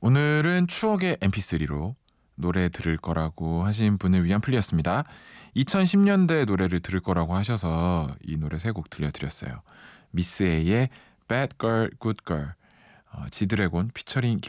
오늘은 추억의 mp3로 노래 들을 거라고 하신 분을 위한 플리였습니다. 2010년대 노래를 들을 거라고 하셔서 이 노래 세 곡 들려드렸어요. 미스 A의 Bad Girl, Good Girl, 지드래곤 피처링